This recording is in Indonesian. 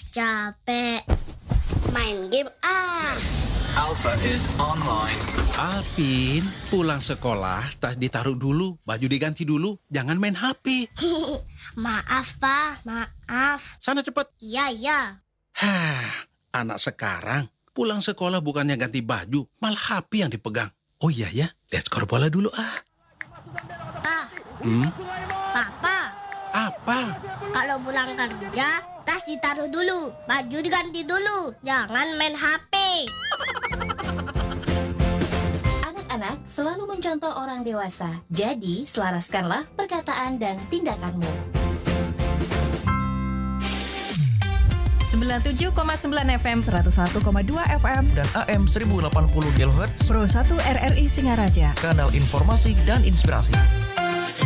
Capek. Main game Alpha is online. Alvin, pulang sekolah, tas ditaruh dulu, baju diganti dulu, jangan main HP. Maaf, Pa. Maaf. Sana cepet. Iya. Anak sekarang pulang sekolah bukannya ganti baju, malah HP yang dipegang. Oh iya ya, lihat skor bola dulu Pa. Papa. Apa? Kalau pulang kerja, tas ditaruh dulu, baju diganti dulu. Jangan main HP. Anak-anak selalu mencontoh orang dewasa. Jadi, selaraskanlah perkataan dan tindakanmu. 97,9 FM, 101,2 FM, dan AM 1080 kHz, Pro 1 RRI Singaraja. kanal informasi dan inspirasi.